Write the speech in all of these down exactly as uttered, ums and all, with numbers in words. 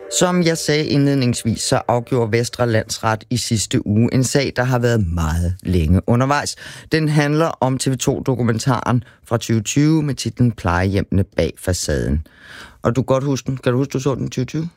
Som jeg sagde indledningsvis, så afgjorde Vestre Landsret i sidste uge en sag, der har været meget længe undervejs. Den handler om T V to-dokumentaren fra tyve tyve med titlen Plejehjemmene bag facaden. Og du kan godt huske den. Kan du huske, du så den i tyve tyve?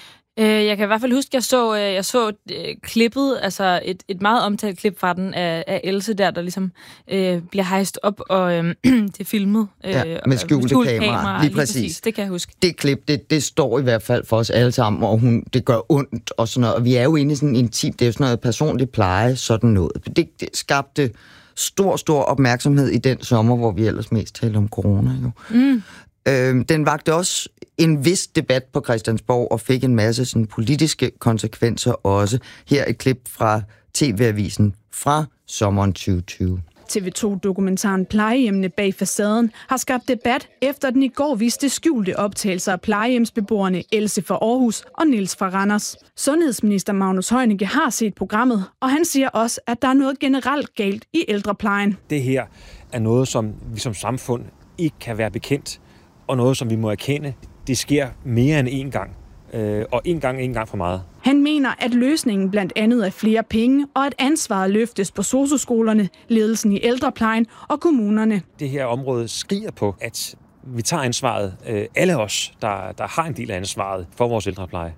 Jeg kan i hvert fald huske, at jeg så, jeg så klippet, altså et, et meget omtalt klip fra den af, af Else der, der ligesom øh, bliver hejst op, og øh, det er filmet. Øh, ja, med skjulte, skjulte kameraer. Kamera, lige, lige præcis. præcis. Det kan jeg huske. Det klip, det, det står i hvert fald for os alle sammen, og hun, det gør ondt og sådan noget. Og vi er jo inde i sådan en intim, det er jo sådan noget personlig pleje, sådan noget. Det, det skabte stor, stor opmærksomhed i den sommer, hvor vi ellers mest talte om corona jo. Mm. Øh, den vagte også en vis debat på Christiansborg og fik en masse sådan, politiske konsekvenser også. Her et klip fra T V-avisen fra sommeren tyve tyve. T V to-dokumentaren Plejehjemmene bag facaden har skabt debat, efter den i går viste skjulte optagelser af plejehjemsbeboerne Else fra Aarhus og Niels fra Randers. Sundhedsminister Magnus Heunicke har set programmet, og han siger også, at der er noget generelt galt i ældreplejen. Det her er noget, som vi som samfund ikke kan være bekendt, og noget, som vi må erkende, det sker mere end én gang, øh, og én gang en gang for meget. Han mener, at løsningen blandt andet er flere penge, og at ansvaret løftes på sosu-skolerne, ledelsen i ældreplejen og kommunerne. Det her område skriger på, at vi tager ansvaret, øh, alle os, der, der har en del af ansvaret for vores ældrepleje.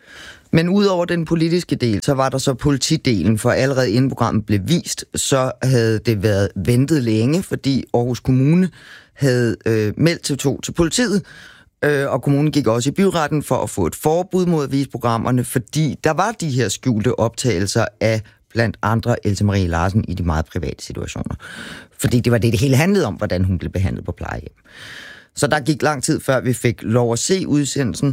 Men udover den politiske del, så var der så politidelen, for allerede inden programmet blev vist, så havde det været ventet længe, fordi Aarhus Kommune havde øh, meldt T V to til politiet, øh, og kommunen gik også i byretten for at få et forbud mod at vise programmerne, fordi der var de her skjulte optagelser af blandt andre Else Marie Larsen i de meget private situationer. Fordi det var det, det hele handlede om, hvordan hun blev behandlet på plejehjem. Så der gik lang tid, før vi fik lov at se udsendelsen.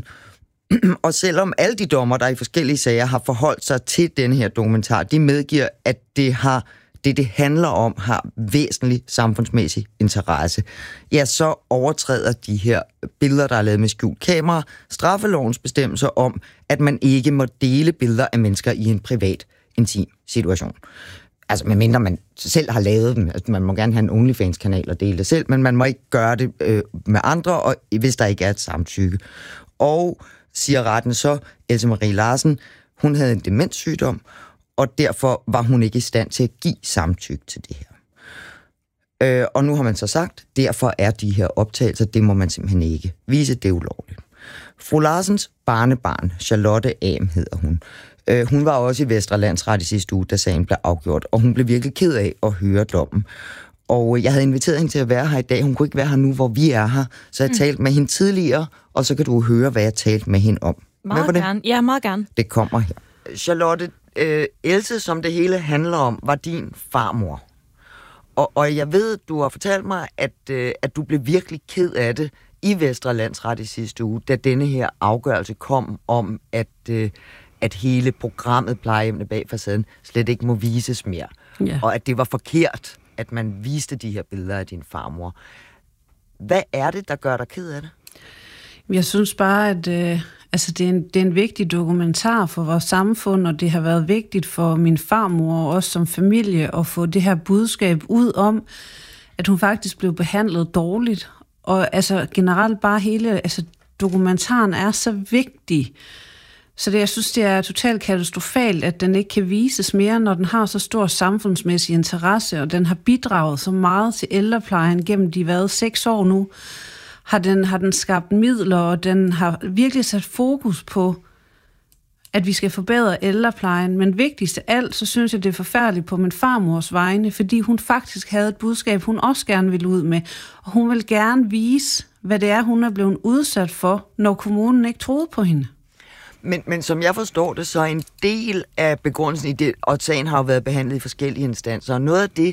Og selvom alle de dommer, der i forskellige sager har forholdt sig til denne her dokumentar, de medgiver, at det har det, det handler om, har væsentlig samfundsmæssig interesse, ja, så overtræder de her billeder, der er lavet med skjult kamera, straffelovens bestemmelser om, at man ikke må dele billeder af mennesker i en privat, intim situation. Altså, medmindre man selv har lavet dem. Altså, man må gerne have en OnlyFans-kanal og dele det selv, men man må ikke gøre det øh, med andre, og hvis der ikke er et samtykke. Og siger retten så, Else Marie Larsen, hun havde en demenssygdom, og derfor var hun ikke i stand til at give samtykke til det her. Øh, og nu har man så sagt, derfor er de her optagelser, det må man simpelthen ikke vise, det er ulovligt. Fru Larsens barnebarn, Charlotte Am hedder hun, øh, hun var også i Vestre Landsret i sidste uge, da sagen blev afgjort, og hun blev virkelig ked af at høre dommen. Og jeg havde inviteret hende til at være her i dag. Hun kunne ikke være her nu, hvor vi er her. Så jeg mm. talte med hende tidligere, og så kan du høre, hvad jeg talte med hende om. Meget gerne. Ja, meget gerne. Det kommer her. Charlotte, øh, Else, som det hele handler om, var din farmor. Og, og jeg ved, du har fortalt mig, at, øh, at du blev virkelig ked af det i Vestre Landsret i sidste uge, da denne her afgørelse kom om, at, øh, at hele programmet Plejehjemmene bag facaden slet ikke må vises mere. Ja. Og at det var forkert, at man viste de her billeder af din farmor. Hvad er det, der gør dig ked af det? Jeg synes bare, at øh, altså det, er en, det er en vigtig dokumentar for vores samfund, og det har været vigtigt for min farmor og os som familie at få det her budskab ud om, at hun faktisk blev behandlet dårligt. Og altså generelt bare hele altså, dokumentaren er så vigtig. Så det, jeg synes, det er totalt katastrofalt, at den ikke kan vises mere, når den har så stor samfundsmæssig interesse, og den har bidraget så meget til ældreplejen gennem de været seks år nu. Har den, har den skabt midler, og den har virkelig sat fokus på, at vi skal forbedre ældreplejen. Men vigtigst af alt, så synes jeg, det er forfærdeligt på min farmors vegne, fordi hun faktisk havde et budskab, hun også gerne ville ud med. Og hun vil gerne vise, hvad det er, hun er blevet udsat for, når kommunen ikke troede på hende. Men, men som jeg forstår det, så er en del af begrundelsen i det, og sagen har jo været behandlet i forskellige instanser, og noget af det,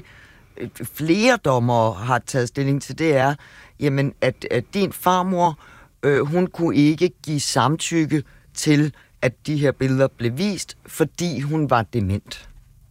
flere dommere har taget stilling til, det er, jamen, at, at din farmor, øh, hun kunne ikke give samtykke til, at de her billeder blev vist, fordi hun var dement.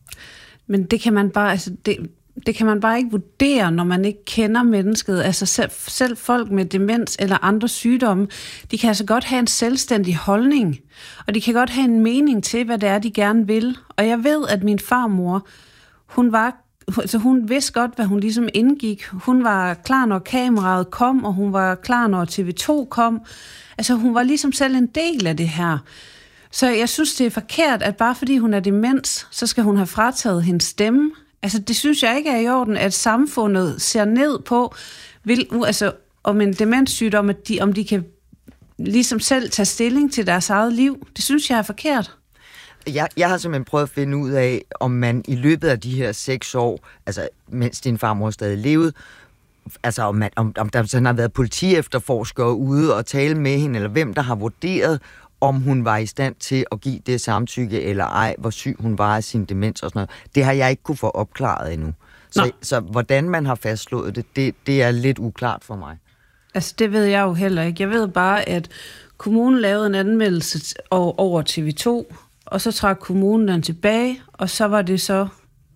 Men det kan man bare, altså det, det kan man bare ikke vurdere, når man ikke kender mennesket. Altså selv, selv folk med demens eller andre sygdomme, de kan altså godt have en selvstændig holdning, og de kan godt have en mening til, hvad det er, de gerne vil. Og jeg ved, at min farmor, hun var så hun vidste godt, hvad hun ligesom indgik. Hun var klar, når kameraet kom, og hun var klar, når T V to kom. Altså, hun var ligesom selv en del af det her. Så jeg synes, det er forkert, at bare fordi hun er demens, så skal hun have frataget hendes stemme. Altså, det synes jeg ikke er i orden, at samfundet ser ned på, vil, altså, om en demenssygdom, at de, om de kan ligesom selv tage stilling til deres eget liv. Det synes jeg er forkert. Jeg, jeg har simpelthen prøvet at finde ud af, om man i løbet af de her seks år, altså mens din farmor stadig levede, altså om, man, om, om der sådan har været politiefterforskere ude og tale med hende, eller hvem der har vurderet, om hun var i stand til at give det samtykke eller ej, hvor syg hun var af sin demens og sådan noget. Det har jeg ikke kunne få opklaret endnu. Så, så hvordan man har fastslået det, det, det er lidt uklart for mig. Altså, det ved jeg jo heller ikke. Jeg ved bare, at kommunen lavede en anmeldelse over T V to, og så trak kommunen den tilbage, og så var det så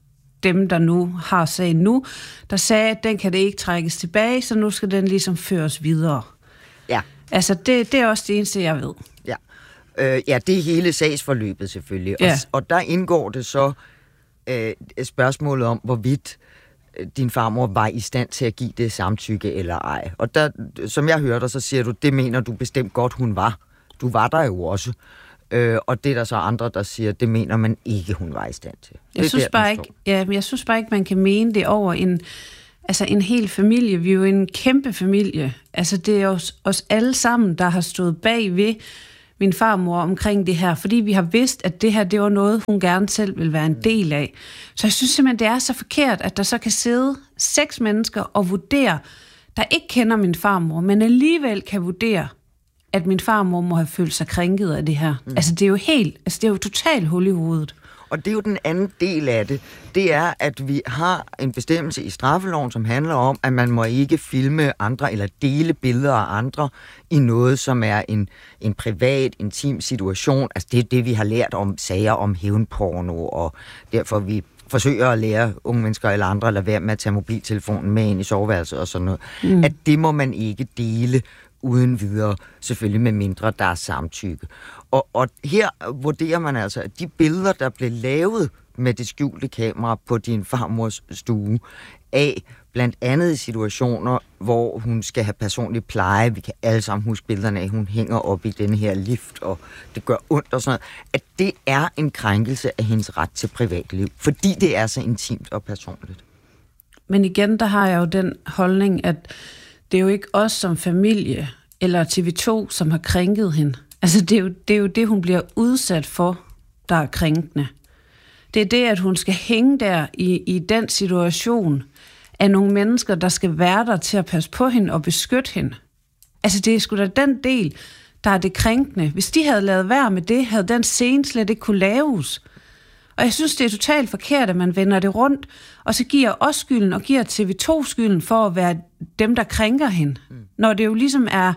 dem, der nu har sagen nu, der sagde, at den kan det ikke trækkes tilbage, så nu skal den ligesom føres videre. Ja. Altså, det, det er også det eneste, jeg ved. Ja, øh, ja det er hele sagsforløbet selvfølgelig. Ja. Og, og der indgår det så øh, spørgsmålet om, hvorvidt din farmor var i stand til at give det samtykke eller ej. Og der, som jeg hørte dig, så siger du, det mener du bestemt godt, hun var. Du var der jo også. Øh, og det er der så andre, der siger, det mener man ikke, hun var i stand til. Jeg synes, der, bare ikke, ja, jeg synes bare ikke, man kan mene det over en, altså en hel familie. Vi er jo en kæmpe familie. Altså, det er os, os alle sammen, der har stået bag ved min farmor omkring det her, fordi vi har vidst, at det her, det var noget, hun gerne selv vil være en del af. Så jeg synes simpelthen, det er så forkert, at der så kan sidde seks mennesker og vurdere, der ikke kender min farmor, men alligevel kan vurdere, at min farmor må have følt sig krænket af det her. Mm. Altså, det er jo helt, altså, det er jo totalt hul i hovedet. Og det er jo den anden del af det. Det er, at vi har en bestemmelse i straffeloven, som handler om, at man må ikke filme andre eller dele billeder af andre i noget, som er en, en privat, intim situation. Altså, det er det, vi har lært om sager om hævnporno, og derfor vi forsøger at lære unge mennesker eller andre at lade være med at tage mobiltelefonen med ind i soveværelset og sådan noget. Mm. At det må man ikke dele uden videre, selvfølgelig med mindre der er samtykke. Og, og her vurderer man altså, at de billeder, der blev lavet med det skjulte kamera på din farmors stue, af blandt andet i situationer, hvor hun skal have personlig pleje, vi kan alle sammen huske billederne af, hun hænger op i denne her lift, og det gør ondt og sådan noget, at det er en krænkelse af hendes ret til privatliv, fordi det er så intimt og personligt. Men igen, der har jeg jo den holdning, at det er jo ikke os som familie, eller T V to, som har krænket hende. Altså, det er, jo, det er jo det, hun bliver udsat for, der er krænkende. Det er det, at hun skal hænge der i, i den situation af nogle mennesker, der skal være der til at passe på hende og beskytte hende. Altså, det er sgu da den del, der er det krænkende. Hvis de havde lavet være med det, havde den scene slet ikke kunne laves. Og jeg synes, det er totalt forkert, at man vender det rundt, og så giver os skylden og giver T V to skylden for at være dem, der krænker hende. Mm. Når det jo ligesom er,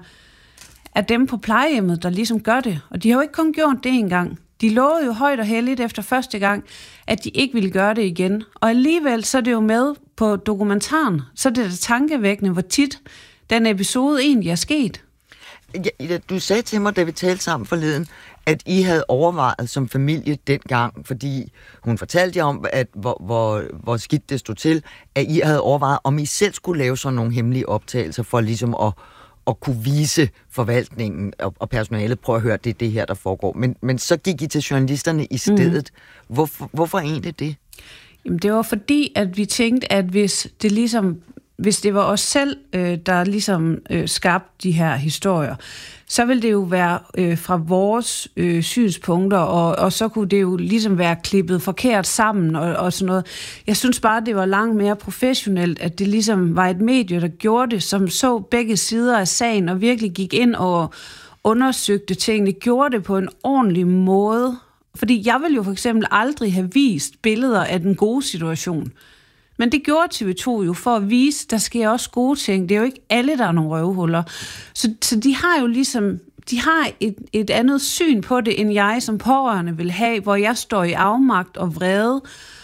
er dem på plejehjemmet, der ligesom gør det. Og de har jo ikke kun gjort det engang. De lovede jo højt og heldigt efter første gang, at de ikke ville gøre det igen. Og alligevel så er det jo med på dokumentaren, så er det da tankevækkende, hvor tit den episode egentlig er sket. Ja, du sagde til mig, da vi talte sammen forleden, at I havde overvejet som familie dengang, fordi hun fortalte jer om, at hvor, hvor, hvor skidt det stod til, at I havde overvejet, om I selv skulle lave sådan nogle hemmelige optagelser for ligesom at, at kunne vise forvaltningen og, og personalet, prøv at høre, det er det her, der foregår. Men, men så gik I til journalisterne i stedet. Mm. Hvorfor, hvorfor egentlig det? Jamen, det var fordi, at vi tænkte, at hvis det ligesom... Hvis det var os selv, øh, der ligesom øh, skabte de her historier, så ville det jo være øh, fra vores øh, synspunkter, og, og så kunne det jo ligesom være klippet forkert sammen og, og sådan noget. Jeg synes bare, det var langt mere professionelt, at det ligesom var et medie, der gjorde det, som så begge sider af sagen, og virkelig gik ind og undersøgte tingene, gjorde det på en ordentlig måde. Fordi jeg ville jo for eksempel aldrig have vist billeder af den gode situation. Men det gjorde T V to jo for at vise, der sker også gode ting. Det er jo ikke alle, der er nogle røvhuller. Så, så de har jo ligesom, de har et, et andet syn på det, end jeg som pårørende vil have, hvor jeg står i afmagt og vrede,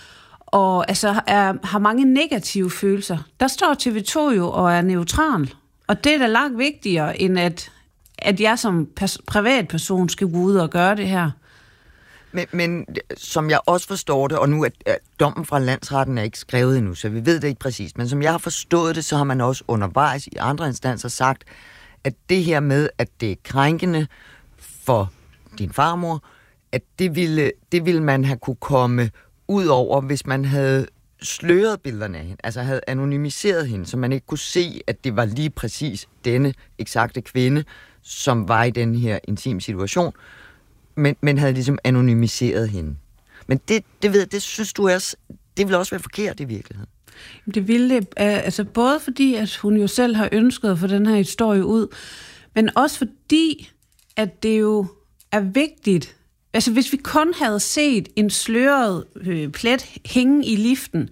og altså er, har mange negative følelser. Der står T V to jo og er neutral. Og det er da langt vigtigere, end at, at jeg som pers- privatperson skal gå ud og gøre det her. Men, men som jeg også forstår det, og nu er, er dommen fra landsretten er ikke skrevet endnu, så vi ved det ikke præcist, men som jeg har forstået det, så har man også undervejs i andre instanser sagt, at det her med, at det er krænkende for din farmor, at det ville, det ville man have kunne komme ud over, hvis man havde sløret billederne af hende, altså havde anonymiseret hende, så man ikke kunne se, at det var lige præcis denne eksakte kvinde, som var i den her intime situation, men, men havde ligesom anonymiseret hende. Men det, det ved jeg, det synes du også, det vil også være forkert i virkeligheden. Det ville det, altså både fordi, at hun jo selv har ønsket at få den her historie ud, men også fordi, at det jo er vigtigt. Altså hvis vi kun havde set en sløret øh, plet hænge i liften,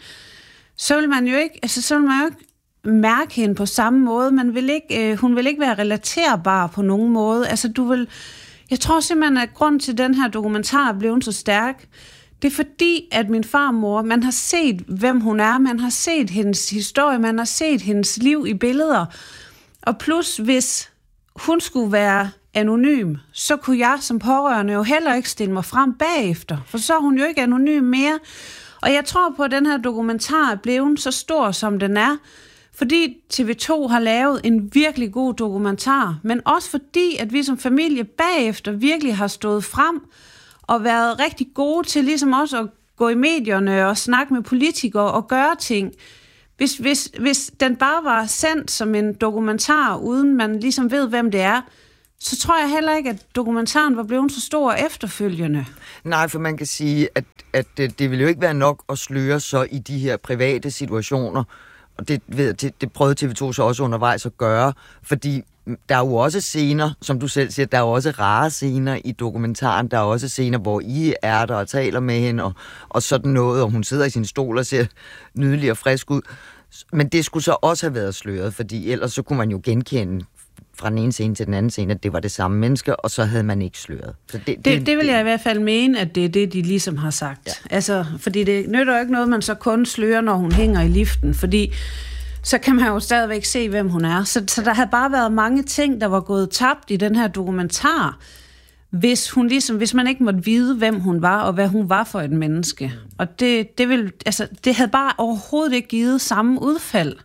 så ville man jo ikke, altså så ville man jo ikke mærke hende på samme måde. Man vil ikke, øh, hun vil ikke være relaterbar på nogen måde. Altså du vil, jeg tror simpelthen, at grund til den her dokumentar er blevet så stærk, det er fordi, at min farmor, man har set, hvem hun er, man har set hendes historie, man har set hendes liv i billeder. Og plus, hvis hun skulle være anonym, så kunne jeg som pårørende jo heller ikke stille mig frem bagefter, for så er hun jo ikke anonym mere. Og jeg tror på, at den her dokumentar er blevet så stor, som den er, fordi T V to har lavet en virkelig god dokumentar, men også fordi, at vi som familie bagefter virkelig har stået frem og været rigtig gode til ligesom også at gå i medierne og snakke med politikere og gøre ting. Hvis, hvis, hvis den bare var sendt som en dokumentar, uden man ligesom ved, hvem det er, så tror jeg heller ikke, at dokumentaren var blevet så stor efterfølgende. Nej, for man kan sige, at, at det, det vil jo ikke være nok at sløre så i de her private situationer, og det, det, det prøvede T V to så også undervejs at gøre, fordi der er jo også scener, som du selv siger, der er jo også rare scener i dokumentaren, der er også scener, hvor I er der og taler med hende, og, og sådan noget, og hun sidder i sin stol og ser nydelig og frisk ud. Men det skulle så også have været sløret, fordi ellers så kunne man jo genkende fra den ene scene til den anden scene, at det var det samme menneske, og så havde man ikke sløret. Så det, det, det, det vil jeg i hvert fald mene, at det er det, de ligesom har sagt. Ja. Altså, fordi det nytter jo ikke noget, man så kun slører, når hun hænger i liften, fordi så kan man jo stadigvæk se, hvem hun er. Så, så der havde bare været mange ting, der var gået tabt i den her dokumentar, hvis hun ligesom, hvis man ikke måtte vide, hvem hun var, og hvad hun var for et menneske. Og det, det, ville, altså, det havde bare overhovedet ikke givet samme udfald.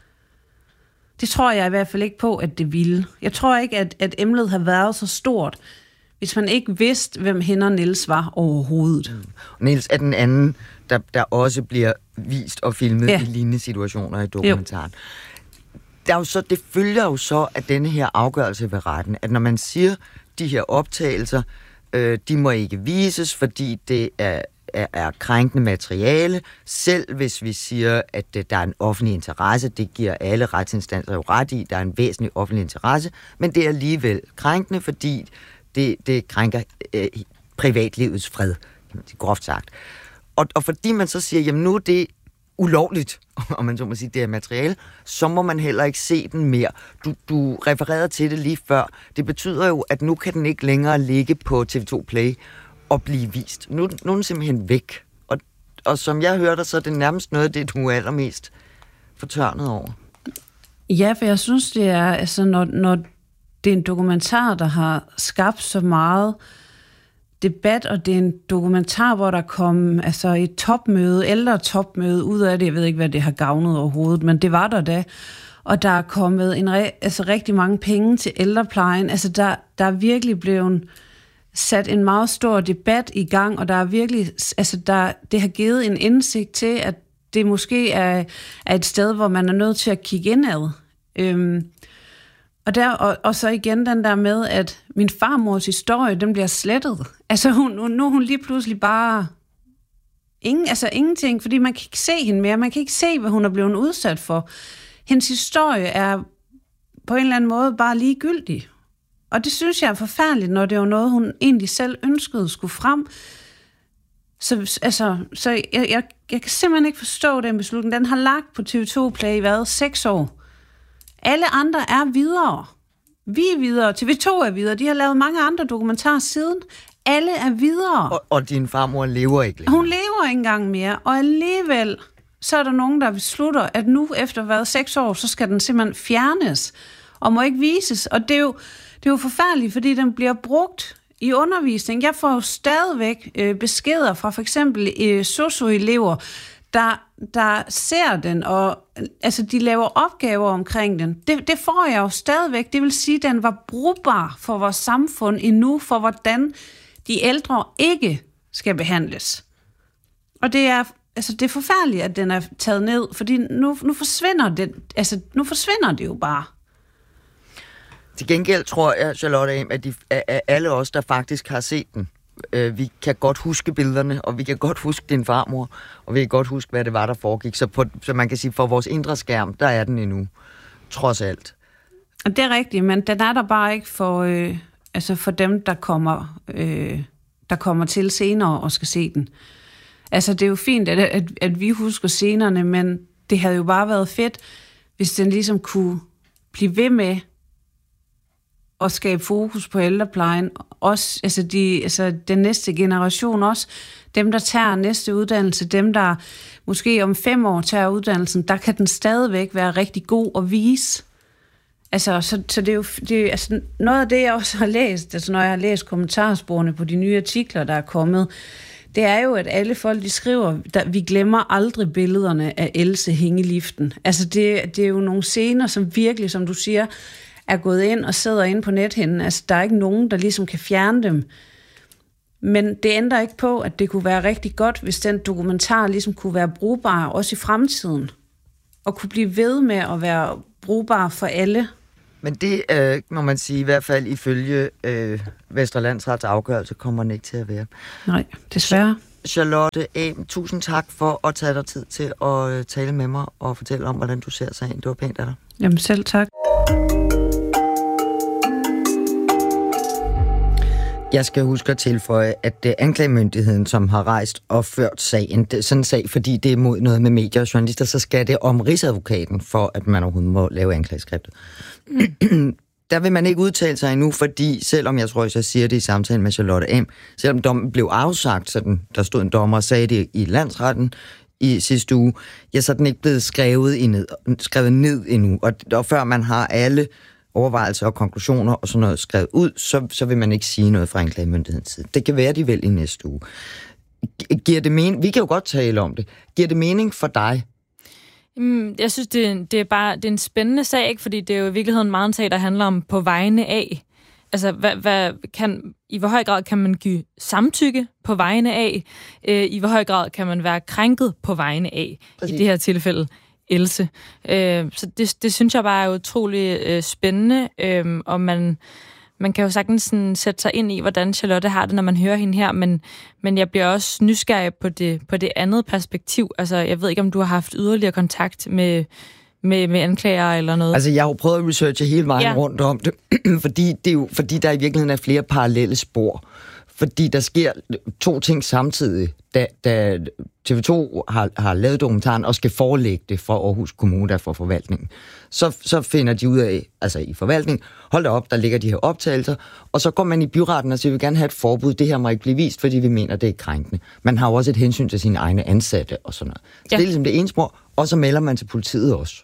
Det tror jeg i hvert fald ikke på, at det ville. Jeg tror ikke, at, at emnet havde været så stort, hvis man ikke vidste, hvem hende og Niels var overhovedet. Mm. Niels er den anden, der, der også bliver vist og filmet ja. i lignende situationer i dokumentaren. Der er jo så, det følger jo så af denne her afgørelse ved retten, at når man siger, de her optagelser, øh, de må ikke vises, fordi det er, er, er krænkende materiale, selv hvis vi siger, at øh, der er en offentlig interesse, det giver alle retsinstanser jo ret i, der er en væsentlig offentlig interesse, men det er alligevel krænkende, fordi det, det krænker øh, privatlivets fred, kan man sige, groft sagt. Og, og fordi man så siger, jamen nu er det ulovligt, om man så må sige, det er materiale, så må man heller ikke se den mere. Du, du refererede til det lige før. Det betyder jo, at nu kan den ikke længere ligge på T V to Play og blive vist. Nu, nu er den simpelthen væk. Og, og som jeg hørte, så er det nærmest noget af det, du er allermest fortørnet over. Ja, for jeg synes, det er, altså, når, når det er en dokumentar, der har skabt så meget debat, og det er en dokumentar, hvor der kom altså et topmøde, ældre topmøde ud af det. Jeg ved ikke, hvad det har gavnet overhovedet, men det var der da. Og der er kommet en re- altså rigtig mange penge til ældreplejen. Altså der, der er virkelig blevet sat en meget stor debat i gang, og der er virkelig, altså der, det har givet en indsigt til, at det måske er, er et sted, hvor man er nødt til at kigge indad. Øhm, Og, der, og, og så igen den der med, at min farmors historie, den bliver slettet. Altså hun, nu er hun lige pludselig bare ingen, altså ingenting, fordi man kan ikke se hende mere. Man kan ikke se, hvad hun er blevet udsat for. Hendes historie er på en eller anden måde bare ligegyldig. Og det synes jeg er forfærdeligt, når det er noget, hun egentlig selv ønskede skulle frem. Så, altså, så jeg, jeg, jeg kan simpelthen ikke forstå den beslutning. Den har lagt på T V to Play i hvad? Seks år. Alle andre er videre. Vi er videre. T V to er videre. De har lavet mange andre dokumentarer siden. Alle er videre. Og, og din farmor lever ikke længere. Hun lever ikke engang mere. Og alligevel, så er der nogen, der beslutter, at nu efter hvad, seks år, så skal den simpelthen fjernes. Og må ikke vises. Og det er jo, det er jo forfærdeligt, fordi den bliver brugt i undervisning. Jeg får jo stadigvæk øh, beskeder fra for eksempel øh, sosu-elever, der, der ser den, og altså, de laver opgaver omkring den. Det, det får jeg jo stadigvæk. Det vil sige, at den var brugbar for vores samfund endnu, for hvordan de ældre ikke skal behandles. Og det er, altså, det er forfærdeligt, at den er taget ned, fordi nu, nu, forsvinder, det, altså, nu forsvinder det jo bare. Til gengæld tror jeg, Charlotte, at, de, at alle os, der faktisk har set den, øh, vi kan godt huske billederne, og vi kan godt huske din farmor, og vi kan godt huske, hvad det var, der foregik. Så, på, så man kan sige, for vores indre skærm, der er den endnu, trods alt. Det er rigtigt, men den er der bare ikke for, øh, altså for dem, der kommer, øh, der kommer til senere og skal se den. Altså, det er jo fint, at, at, at vi husker scenerne, men det havde jo bare været fedt, hvis den ligesom kunne blive ved med at skabe fokus på ældreplejen. Også, altså, de, altså den næste generation også. Dem, der tager næste uddannelse, dem, der måske om fem år tager uddannelsen, der kan den stadigvæk være rigtig god at vise. Altså, så, så det er jo det er, altså, noget af det, jeg også har læst, altså når jeg har læst kommentarsporene på de nye artikler, der er kommet, det er jo, at alle folk, de skriver, der, vi glemmer aldrig billederne af Else hænge i liften. Altså, det, det er jo nogle scener, som virkelig, som du siger, er gået ind og sidder inde på nethinden. Altså, der er ikke nogen, der ligesom kan fjerne dem. Men det ændrer ikke på, at det kunne være rigtig godt, hvis den dokumentar ligesom kunne være brugbar også i fremtiden. Og kunne blive ved med at være brugbar for alle. Men det øh, må man sige, i hvert fald ifølge øh, Vestre Landsrets afgørelse, kommer den ikke til at være. Nej, desværre. Charlotte Ahm, tusind tak for at tage dig tid til at øh, tale med mig og fortælle om, hvordan du ser sagen. Det var pænt af dig. Jamen selv tak. Jeg skal huske at tilføje, at det er anklagemyndigheden, som har rejst og ført sagen. Det er sådan en sag, fordi det er mod noget med medier og journalister, så skal det om Rigsadvokaten, for at man overhovedet må lave anklageskriftet. Mm. Der vil man ikke udtale sig endnu, fordi selvom jeg tror, jeg siger det i samtalen med Charlotte Ahm, selvom dommen blev afsagt, så den, der stod en dommer og sagde det i landsretten i sidste uge, ja, så er den ikke blevet skrevet, i ned, skrevet ned endnu. Og, og før man har alle overvejelser og konklusioner og sådan noget skrevet ud, så, så vil man ikke sige noget fra anklagemyndighedens side. Det kan være, de vel i næste uge. Giver det mening? Vi kan jo godt tale om det. Giver det mening for dig? Jeg synes, det, det er bare det er en spændende sag, ikke? Fordi det er jo i virkeligheden meget en sag, der handler om på vegne af. Altså, hvad, hvad kan, i hvor høj grad kan man give samtykke på vegne af? Øh, I hvor høj grad kan man være krænket på vegne af? Præcis. I det her tilfælde Else. Øh, så det, det synes jeg bare er utrolig øh, spændende, øh, og man, man kan jo sagtens sådan, sætte sig ind i, hvordan Charlotte har det, når man hører hende her, men, men jeg bliver også nysgerrig på det, på det andet perspektiv. Altså, jeg ved ikke, om du har haft yderligere kontakt med, med, med anklager eller noget. Altså, jeg har jo prøvet at researche hele vejen ja. rundt om det, fordi, det er jo, fordi der i virkeligheden er flere parallelle spor. Fordi der sker to ting samtidig, da, da T V to har, har lavet dokumentaren og skal forelægge det for Aarhus Kommune, der for forvaltningen. Så, så finder de ud af, altså i forvaltning, hold da op, der ligger de her optagelser, og så går man i byretten og siger, vi vil gerne have et forbud, det her må ikke blive vist, fordi vi mener, det er krænkende. Man har jo også et hensyn til sine egne ansatte og sådan noget. Så ja. Det er ligesom det ene spor, og så melder man til politiet også.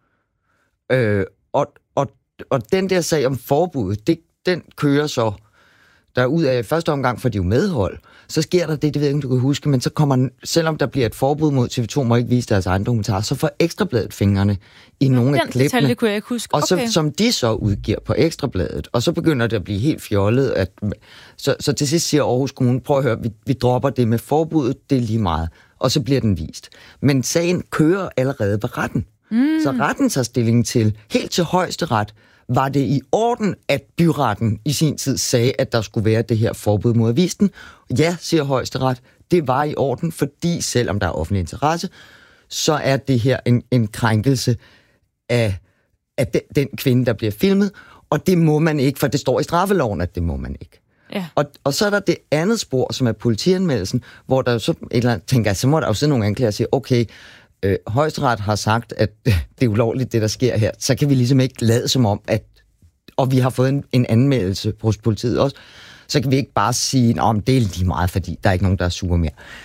Øh, og, og, og den der sag om forbuddet, det, den kører så der ud af første omgang, for de jo medhold, så sker der det, det ved jeg ikke, om du kan huske, men så kommer, selvom der bliver et forbud mod T V to, må ikke vise deres egen dokumentar, så får Ekstrabladet fingrene i nogle den af klippene. Den kunne jeg ikke huske. Og så, okay. som de så udgiver på Ekstrabladet, og så begynder det at blive helt fjollet. At, så, så til sidst siger Aarhus Kommune, prøv at høre, vi, vi dropper det med forbuddet, det er lige meget. Og så bliver den vist. Men sagen kører allerede ved retten. Mm. Så retten tager stilling til, helt til højesteret, var det i orden, at byretten i sin tid sagde, at der skulle være det her forbud mod at vise den? Ja, siger højesteret, det var i orden, fordi selvom der er offentlig interesse, så er det her en, en krænkelse af, af den, den kvinde, der bliver filmet, og det må man ikke, for det står i straffeloven, at det må man ikke. Ja. Og, og så er der det andet spor, som er politianmeldelsen, hvor der så et eller andet, tænker, så må der jo sidde nogle anklager og sige, okay, Øh, højesteret har sagt, at det er ulovligt, det der sker her, så kan vi ligesom ikke lade som om, at, og vi har fået en, en anmeldelse hos politiet også, så kan vi ikke bare sige, at det er lige meget, fordi der er ikke nogen, der er sure mere.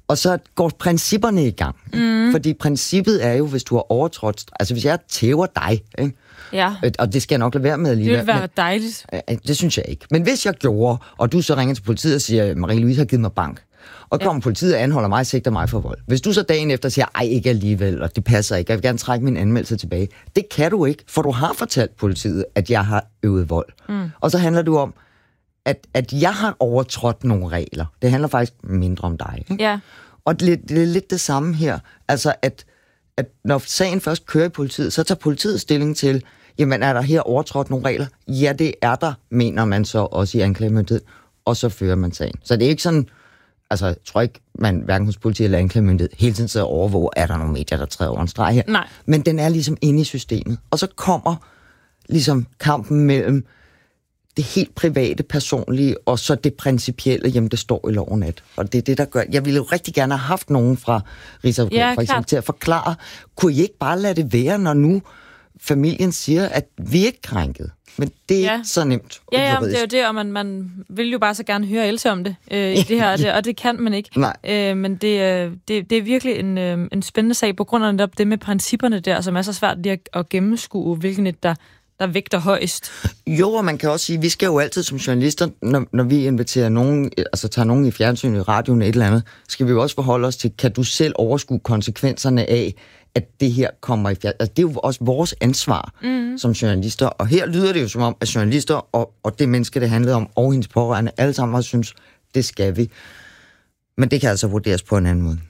Og så går principperne i gang. Mm. Fordi princippet er jo, hvis du har overtrådt... Altså, hvis jeg tæver dig, ikke? Ja. Og det skal jeg nok lade være med alligevel. Det ville være dejligt. Men, det synes jeg ikke. Men hvis jeg gjorde, og du så ringer til politiet og siger, Marie-Louise har givet mig bank, og kommer ja. politiet og anholder mig og sigter mig for vold. Hvis du så dagen efter siger, ej, ikke alligevel, og det passer ikke, jeg vil gerne trække min anmeldelse tilbage. Det kan du ikke, for du har fortalt politiet, at jeg har øvet vold. Mm. Og så handler du om, at, at jeg har overtrådt nogle regler. Det handler faktisk mindre om dig. Ikke? Ja. Og det, det er lidt det samme her. Altså, at, at når sagen først kører i politiet, så tager politiet stilling til, jamen, er der her overtrådt nogle regler? Ja, det er der, mener man så også i anklagemyndighed, og så fører man sagen. Så det er ikke sådan, altså, jeg tror ikke, man hverken hos politi eller anklagemyndighed hele tiden sidder og overvåger, er der nogle medier, der træder over en streg her? Nej. Men den er ligesom inde i systemet. Og så kommer ligesom kampen mellem det helt private, personlige, og så det principielle, jamen det står i loven at. Og det er det, der gør... Jeg ville jo rigtig gerne have haft nogen fra Rigsadvokat, ja, for eksempel, til at forklare, kunne I ikke bare lade det være, når nu familien siger, at vi ikke er krænket? Men det er ja. ikke så nemt. Ja, ja, det er jo det, og man, man vil jo bare så gerne høre Else om det, øh, i det her, og det, og det kan man ikke. Nej. Øh, men det, det, det er virkelig en, øh, en spændende sag, på grund af netop det med principperne der, som er så svært lige at, at gennemskue, hvilken et der der vægter højst. Jo, og man kan også sige, at vi skal jo altid som journalister, når, når vi inviterer nogen, altså tager nogen i fjernsynet, i radioen, et eller andet, skal vi jo også forholde os til, kan du selv overskue konsekvenserne af, at det her kommer i fjern... Altså, det er jo også vores ansvar mm. som journalister, og her lyder det jo som om, at journalister og, og det menneske, det handlede om, og hendes pårørende, alle sammen også synes, det skal vi. Men det kan altså vurderes på en anden måde.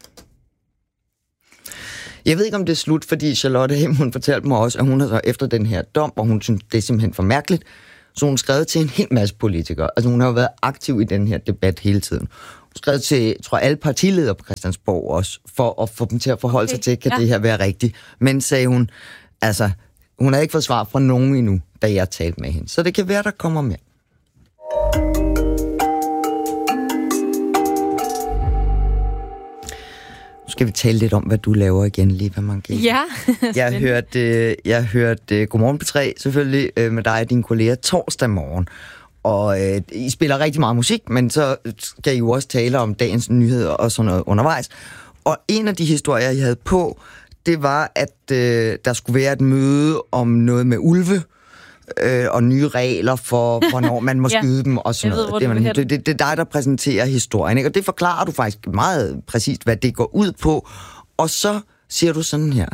Jeg ved ikke, om det er slut, fordi Charlotte Hem, hun fortalte mig også, at hun har så efter den her dom, og hun synes, det er simpelthen for mærkeligt, så hun skrev til en hel masse politikere. Altså, hun har jo været aktiv i den her debat hele tiden. Hun skrev til, tror jeg, alle partiledere på Christiansborg også, for at få dem til at forholde okay. sig til, kan ja. det her være rigtigt. Men, sagde hun, altså, hun har ikke fået svar fra nogen endnu, da jeg talte med hende. Så det kan være, der kommer mere. Nu skal vi tale lidt om, hvad du laver igen, Liva Mangesi. Ja. jeg hørte, jeg hørte Godmorgen P tre, selvfølgelig med dig og dine kolleger, torsdag morgen. Og øh, I spiller rigtig meget musik, men så skal I jo også tale om dagens nyheder og sådan noget undervejs. Og en af de historier, jeg havde på, det var, at øh, der skulle være et møde om noget med ulve, øh, og nye regler for, hvornår man må ja. skyde dem og sådan ved, noget. Det, man, det, det, det er dig, der præsenterer historien, ikke? Og det forklarer du faktisk meget præcist, hvad det går ud på. Og så siger du sådan her.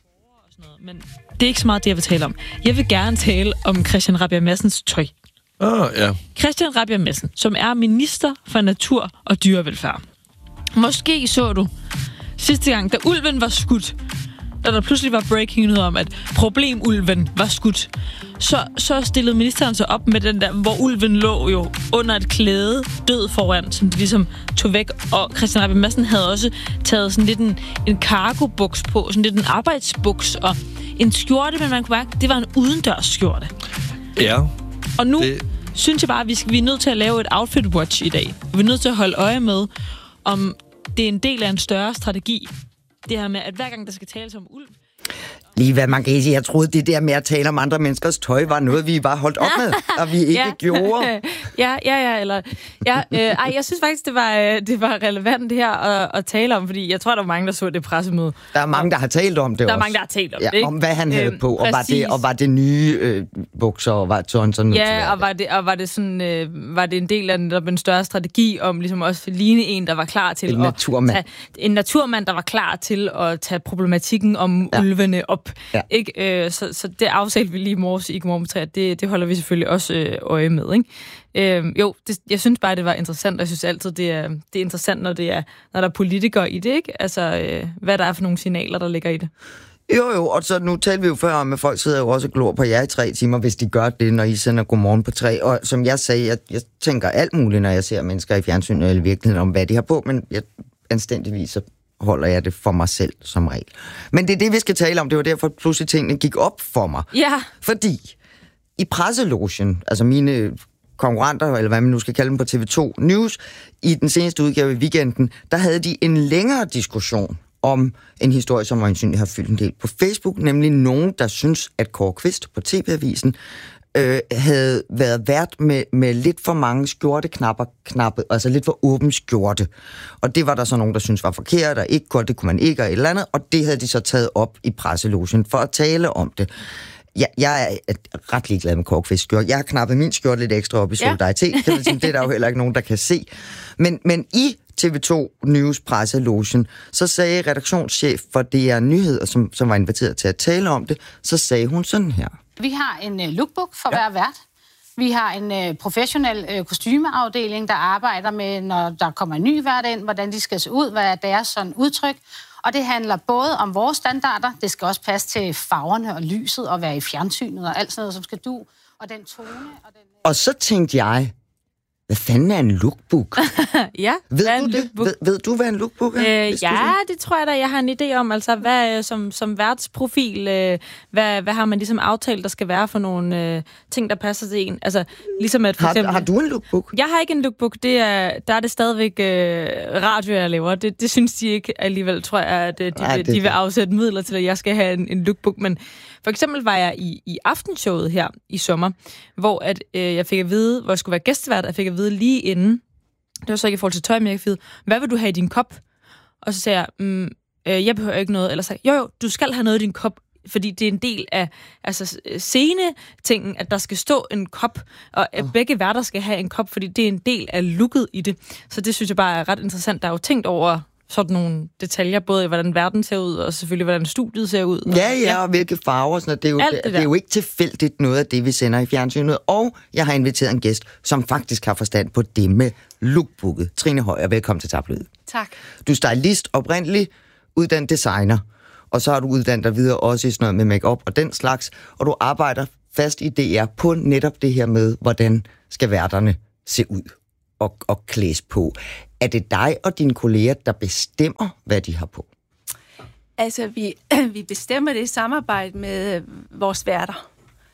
Men det er ikke så meget det, jeg vil tale om. Jeg vil gerne tale om Christian Rabjerg Madsens tøj. Ah, ja. Christian Rabjerg Madsen, som er minister for natur og dyrevelfærd. Måske så du sidste gang, da ulven var skudt, da der pludselig var breaking nyhed om, at problemulven var skudt, så, så stillede ministeren sig op med den der, hvor ulven lå jo under et klæde, død foran, som de ligesom tog væk. Og Christian Rabjerg Madsen havde også taget sådan lidt en, en cargo-buks på, sådan lidt en arbejdsbuks og en skjorte, men man kunne mærke, det var en udendørs skjorte. Ja. Og nu det... synes jeg bare, at vi, skal, vi er nødt til at lave et outfit watch i dag. Vi er nødt til at holde øje med, om det er en del af en større strategi. Det her med, at hver gang der skal tales om ulv... Liva Mangesi, jeg troede, det der med at tale om andre menneskers tøj var noget, vi bare holdt op med, og vi ikke ja. gjorde. ja, ja, ja, eller... Ja, øh, ej, jeg synes faktisk, det var, øh, det var relevant det her at, at tale om, fordi jeg tror, der var mange, der så det pressemøde. Der er mange, der har talt om det der også. Der er mange, der har talt om ja, det, ikke? Om hvad han havde øhm, på, og var, det, og var det nye øh, bukser, og var sådan sådan noget. Ja, og var det, og var det sådan, øh, var det en del af en, en større strategi om ligesom også at ligne en, der var klar til en at... Naturmand. Tage, en naturmand, der var klar til at tage problematikken om ja. ulvene op. Ja. Ikke? Øh, så, så det aftalte vi lige i morges i Godmorgen P tre, det, det holder vi selvfølgelig også øh, øje med, ikke? Øh, jo, det, jeg synes bare, det var interessant, og jeg synes altid, det er, det er interessant, når, det er, når der er politikere i det, ikke? Altså, øh, hvad der er for nogle signaler, der ligger i det. Jo, jo, og så nu talte vi jo før om, at folk sidder jo også og glor på jer i tre timer, hvis de gør det, når I sender Godmorgen P tre. Og som jeg sagde, jeg, jeg tænker alt muligt, når jeg ser mennesker i fjernsynet eller virkeligheden om, hvad de har på, men jeg, anstændigvis så holder jeg det for mig selv som regel. Men det er det, vi skal tale om. Det var derfor, pludselig tingene gik op for mig. Ja. Fordi i presselogen, altså mine konkurrenter, eller hvad man nu skal kalde dem på T V to News, i den seneste udgave i weekenden, der havde de en længere diskussion om en historie, som øjensynligt har fyldt en del på Facebook, nemlig nogen, der synes, at Kåre Kvist på T V-avisen øh, havde været vært med, med lidt for mange skjorteknapper, knappe, altså lidt for åben skjorte. Og det var der så nogen, der syntes var forkert, og ikke godt, det kunne man ikke, og et eller andet, og det havde de så taget op i presselogen for at tale om det. Ja, jeg er ret ligeglad med korkfiskskjorte. Jeg har knappet min skjorte lidt ekstra op i solidaritet. Ja. Det, det er der jo heller ikke nogen, der kan se. Men, men i T V to News presselogen, så sagde redaktionschef for D R Nyheder, som, som var inviteret til at tale om det, så sagde hun sådan her. Vi har en uh, lookbook for ja. hver vært. Vi har en uh, professionel uh, kostymeafdeling, der arbejder med, når der kommer en ny vært ind, hvordan de skal se ud, hvad er deres sådan udtryk. Og det handler både om vores standarder, det skal også passe til farverne og lyset, og være i fjernsynet og alt sådan noget, som skal du, og den tone. Og, den... og så tænkte jeg, hvad fanden er en lookbook? ja, ved hvad du en det? lookbook? Ved, ved du, hvad en lookbook er? Øh, ja, det tror jeg da, jeg har en idé om. Altså, hvad som, som værtsprofil, øh, hvad, hvad har man ligesom aftalt, der skal være for nogle øh, ting, der passer til en? Altså, ligesom at for har, eksempel, har du en lookbook? Jeg har ikke en lookbook. Det er, der er det stadigvæk øh, radio, jeg laver. Det, det synes de ikke alligevel, tror jeg, at øh, de, Ej, vil, de vil afsætte midler til, at jeg skal have en, en lookbook. Men for eksempel var jeg i, i aftenshowet her i sommer, hvor at, øh, jeg fik at vide, hvor jeg skulle være gæstevært, jeg fik at vide lige inden, det var så ikke i forhold til tøj, men jeg fik at vide, hvad vil du have i din kop? Og så sagde jeg, mm, øh, jeg behøver ikke noget. Eller sagde jo jo, du skal have noget i din kop, fordi det er en del af altså, scene-tingen, at der skal stå en kop, og at begge værter skal have en kop, fordi det er en del af looket i det. Så det synes jeg bare er ret interessant. Der er jo tænkt over sådan nogle detaljer, både i hvordan verden ser ud, og selvfølgelig hvordan studiet ser ud. Og, ja, ja, og hvilke farver. Sådan, det, er jo, det, det, det er jo ikke tilfældigt noget af det, vi sender i fjernsynet. Og jeg har inviteret en gæst, som faktisk har forstand på det med lookbooket. Trine Højer, velkommen til Tabloid. Tak. Du er stylist oprindeligt, uddannet designer, og så har du uddannet dig videre også i sådan noget med make-up og den slags, og du arbejder fast i D R på netop det her med, hvordan skal værterne se ud og, og klædes på. Er det dig og dine kolleger, der bestemmer, hvad de har på? Altså, vi, vi bestemmer det i samarbejde med vores værter.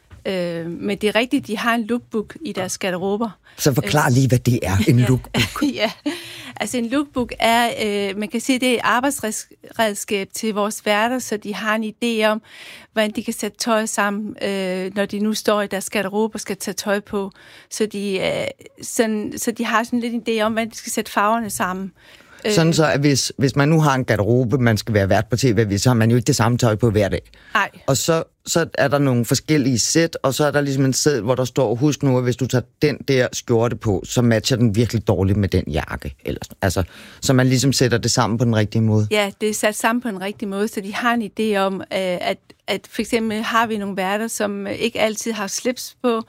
Øh, men det er rigtigt, de har en lookbook i deres garderober. Så forklar lige, hvad det er, en lookbook. ja, altså en lookbook er, øh, man kan sige, det er et arbejdsredskab til vores værter, så de har en idé om, hvordan de kan sætte tøj sammen, øh, når de nu står i deres garderobe og skal tage tøj på. Så de, øh, sådan, så de har sådan lidt en idé om, hvordan de skal sætte farverne sammen. Sådan så, at hvis, hvis man nu har en garderobe, man skal være vært på T V, så har man jo ikke det samme tøj på hver dag. Nej. Og så, så er der nogle forskellige sæt, og så er der ligesom en sæt, hvor der står, husk nu, at hvis du tager den der skjorte på, så matcher den virkelig dårligt med den jakke. Eller, altså, så man ligesom sætter det sammen på den rigtige måde. Ja, det er sat sammen på den rigtige måde, så de har en idé om, at, at for eksempel har vi nogle værter, som ikke altid har slips på,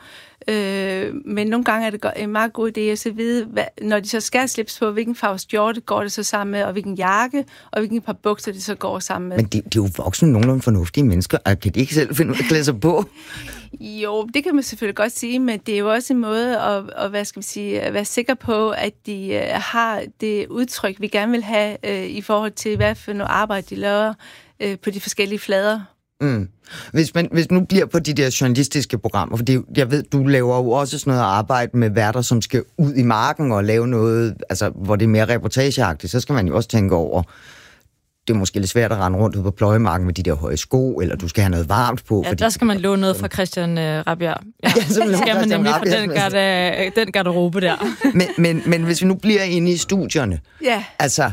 Øh, men nogle gange er det en meget god idé at så vide, hvad, når de så skal slips på, hvilken farve skjorte går det så sammen med, og hvilken jakke, og hvilken par bukser det så går sammen med. Men de, de er jo voksne, nogenlunde fornuftige mennesker. Kan de ikke selv finde ud af at klæde sig på? Jo, det kan man selvfølgelig godt sige, men det er jo også en måde at, at, hvad skal man sige, at være sikker på, at de uh, har det udtryk, vi gerne vil have uh, i forhold til, hvad for noget arbejde de laver uh, på de forskellige flader. Mm. Hvis man hvis nu bliver på de der journalistiske programmer, for det, jeg ved, du laver jo også sådan noget arbejde med værter, som skal ud i marken og lave noget, altså hvor det er mere reportageagtigt, så skal man jo også tænke over, det er måske lidt svært at rende rundt ud på pløjemarken med de der høje sko, eller du skal have noget varmt på. Ja, fordi, der skal man låne noget fra Christian uh, Rabjerg. Ja, ja, så skal man nemlig fra den, garde, den garderobe der. men, men, men hvis vi nu bliver inde i studierne, ja. altså,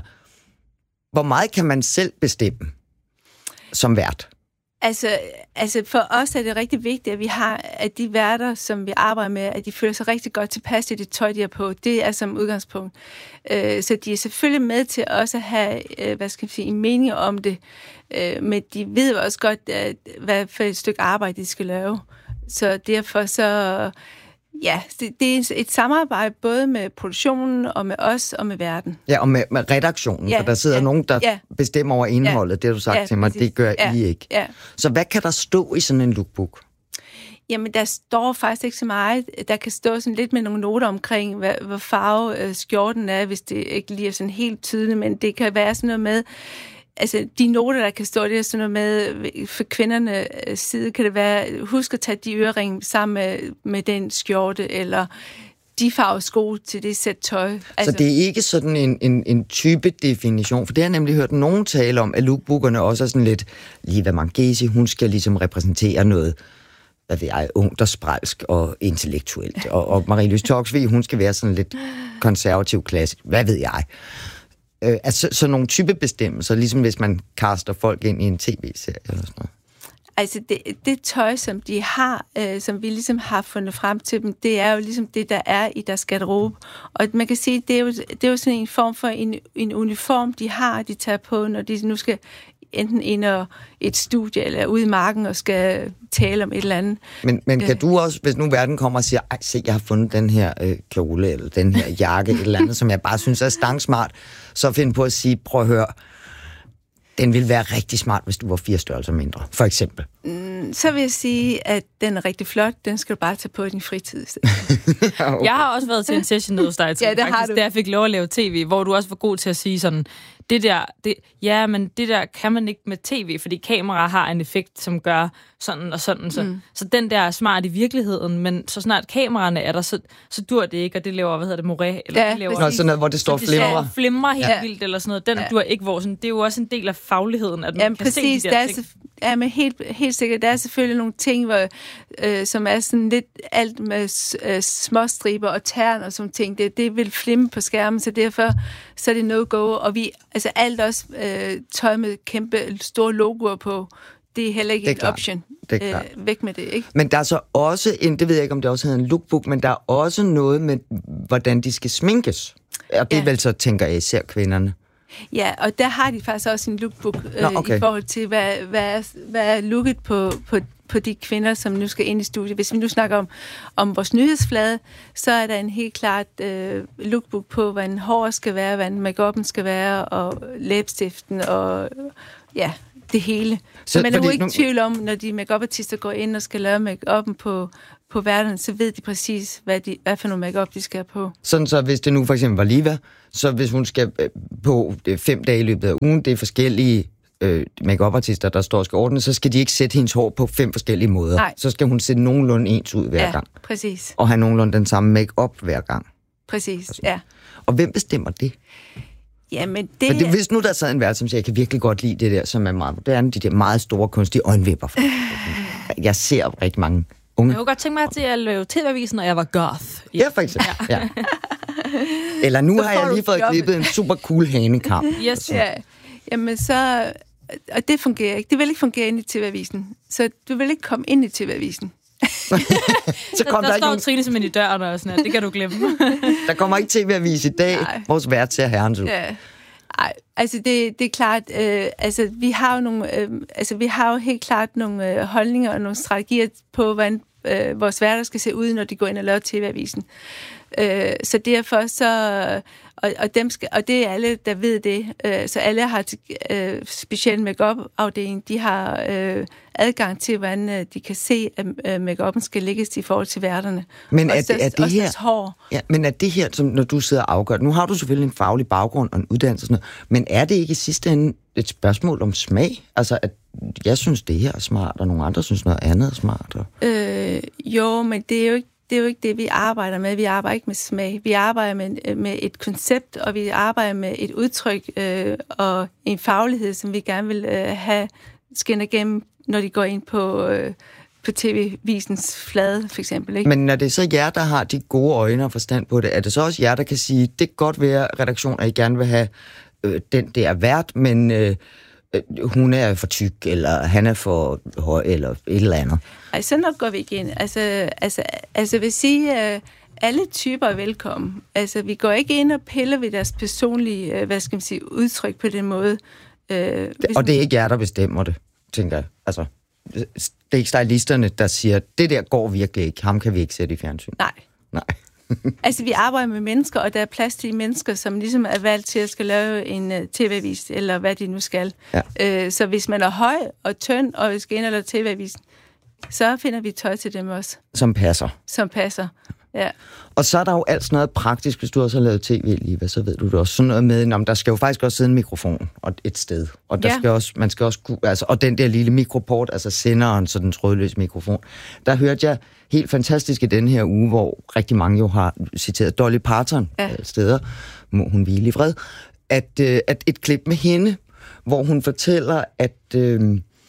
hvor meget kan man selv bestemme som vært? Altså, altså for os er det rigtig vigtigt, at vi har, at de værter, som vi arbejder med, at de føler sig rigtig godt tilpas i det tøj, de har på. Det er som udgangspunkt. Øh, så de er selvfølgelig med til også at have, øh, hvad skal jeg sige, en mening om det. Øh, men de ved jo også godt, at, hvad for et stykke arbejde de skal lave. Så derfor så... Ja, det, det er et samarbejde både med produktionen og med os og med verden. Ja, og med, med redaktionen, ja, for der sidder ja, nogen, der ja, bestemmer over indholdet. Ja, det har du sagt ja, til mig, præcis. Det gør ja, I ikke. Ja. Så hvad kan der stå i sådan en lookbook? Jamen, der står faktisk ikke så meget. Der kan stå sådan lidt med nogle noter omkring, hvad, hvad farve øh, skjorten er, hvis det ikke lige er sådan helt tydeligt, men det kan være sådan noget med... Altså, de noter, der kan stå, det er sådan noget med, for kvinderne side kan det være, husk at tage de øreringe sammen med, med den skjorte, eller de farve sko til det sæt tøj. Altså, så det er ikke sådan en, en, en type definition, for det har jeg nemlig hørt nogen tale om, at lookbookerne også er sådan lidt, lige hvad Margesi, hun skal ligesom repræsentere noget hvad ved jeg, ungt og spralsk og intellektuelt. Og, og Marie-Louise Toksvig, hun skal være sådan lidt konservativ klassisk. Hvad ved jeg? Øh, altså sådan nogle typebestemmelser, ligesom hvis man kaster folk ind i en tv-serie eller sådan noget. Altså det, det tøj, som de har, øh, som vi ligesom har fundet frem til dem, det er jo ligesom det, der er i deres garderobe. Og man kan sige, det er jo, det er jo sådan en form for en, en uniform, de har, de tager på, når de nu skal enten ind og et studie eller ude i marken og skal tale om et eller andet. Men, men kan du også, hvis nu verden kommer og siger, ej, se, jeg har fundet den her øh, kjole eller den her jakke, et eller andet, som jeg bare synes er stangsmart, så find på at sige, prøv at høre, den ville være rigtig smart, hvis du var fire størrelser mindre, for eksempel. Mm, så vil jeg sige, at den er rigtig flot. Den skal du bare tage på i din fritid. Ja, okay. Jeg har også været til en session hos dig, ja, det faktisk, har du. Der jeg fik lov at lave tv, hvor du også var god til at sige sådan, det der, det, ja, men det der kan man ikke med tv, fordi kamera har en effekt, som gør sådan og sådan. Så, mm. så den der er smart i virkeligheden, men så snart kameraerne er der, så, så dur det ikke, og det laver, hvad hedder det, Moret? Eller ja, det laver, Nå, sådan noget, hvor det står flimrer. Det flimrer helt ja. vildt, eller sådan noget. Den ja. dur ikke, hvor sådan, det er jo også en del af fagligheden, at man Jamen, kan præcis, se de der der ting. Er, ja, men helt, helt sikkert, der er selvfølgelig nogle ting, hvor, øh, som er sådan lidt alt med øh, småstriber og tern og sådan ting. Det, det vil flimme på skærmen, så derfor så er det no-go. Og vi, altså alt også øh, tøj med kæmpe store logoer på, det er heller ikke en option. Det er klart. Øh, væk med det, ikke? Men der er så også en, det ved jeg ikke, om det også hedder en lookbook, men der er også noget med, hvordan de skal sminkes. Og det er ja. vel så, tænker jeg, især kvinderne. Ja, og der har de faktisk også en lookbook øh, Nå, okay. i forhold til, hvad, hvad, er, hvad er looket på, på, på de kvinder, som nu skal ind i studiet. Hvis vi nu snakker om, om vores nyhedsflade, så er der en helt klart øh, lookbook på, hvordan hår skal være, hvordan make-up'en skal være, og læbstiften, og ja, det hele. Så, så man er jo ikke i tvivl om, når de make-up-artister går ind og skal lave make-up'en på, på verden, så ved de præcis, hvad, de, hvad for noget make-up de skal have på. Sådan så, hvis det nu for eksempel var Liva, så hvis hun skal på fem dage i løbet af ugen, det er forskellige øh, make-up-artister, der står og skal ordne, så skal de ikke sætte hendes hår på fem forskellige måder. Nej. Så skal hun sætte nogenlunde ens ud hver ja, gang. Præcis. Og have nogenlunde den samme make-up hver gang. Præcis, ja. Og hvem bestemmer det? Jamen, det... det... Hvis nu der sad en vært, som siger, jeg kan virkelig godt lide det der, som er meget moderne, de der meget store kunstige øjenvipper. Jeg ser rigtig mange unge. Jeg kunne godt tænke mig til at lave T V-avisen, når jeg var goth. Ja, ja for eksempel. Ja. Ja. Eller nu har jeg lige fået klippet en super cool hanekam. Yes. Ja. Jamen så... Og det fungerer ikke. Det vil ikke fungere ind i T V-avisen. Så du vil ikke komme ind i T V-avisen. så kom der, der, der står nogen... Trine som i døren og sådan noget. Det kan du glemme. Der kommer ikke T V-avis i dag. Nej. Vores vært ser herrens ud. Ja. Ej, altså det, det er klart, øh, altså vi har jo nogle, øh, altså vi har jo helt klart nogle øh, holdninger og nogle strategier på, hvordan øh, vores værter skal se ud, når de går ind og laver T V-avisen. Øh, så derfor så, og, og, dem skal, og det er alle, der ved det. Øh, så alle har øh, specielt make-up-afdeling, de har øh, adgang til, hvordan øh, de kan se, at øh, make-up'en skal lægges i forhold til værterne. Men og er, det, er det her, hår. Ja, men er det her, som når du sidder og afgør, nu har du selvfølgelig en faglig baggrund og en uddannelse og sådan noget, men er det ikke i sidste ende et spørgsmål om smag? Altså, at jeg synes, det her er smart, og nogle andre synes noget andet er smart. Og... Øh, jo, men det er jo ikke Det er jo ikke det, vi arbejder med. Vi arbejder ikke med smag. Vi arbejder med, med et koncept, og vi arbejder med et udtryk øh, og en faglighed, som vi gerne vil øh, have skinner igennem, når de går ind på, øh, på T V-visens flade, for eksempel. Ikke? Men når det er så jer, der har de gode øjne og forstand på det, er det så også jer, der kan sige, det kan godt være, redaktion, at I gerne vil have øh, den der vært, men... Øh, hun er for tyk, eller han er for høj, eller et eller andet. Ej, så nok går vi ikke ind. Altså, altså, altså vil sige, at alle typer er velkommen. Altså, vi går ikke ind og piller ved deres personlige, hvad skal man sige, udtryk på den måde. Øh, og det er ikke jer, der bestemmer det, tænker jeg. Altså, det er ikke stylisterne, der siger, det der går virkelig ikke, ham kan vi ikke sætte i fjernsyn. Nej. Nej. Altså, vi arbejder med mennesker, og der er plads til mennesker, som ligesom er valgt til at skal lave en uh, T V-avis, eller hvad de nu skal. Ja. Uh, så hvis man er høj og tynd, og skal ind og lave T V-avisen, så finder vi tøj til dem også. Som passer. Som passer, ja. Og så er der jo alt sådan noget praktisk, hvis du også har lavet tv lige, så ved du det også. Sådan noget med, om der skal jo faktisk også sidde en mikrofon og et sted. Og der ja. skal også, man skal også kunne, altså, og den der lille mikroport, altså senderen, så den trådløse mikrofon. Der hørte jeg helt fantastisk i den her uge, hvor rigtig mange jo har citeret Dolly Parton ja. alle steder, må hun hvile i fred, at, øh, at et klip med hende, hvor hun fortæller, at, øh,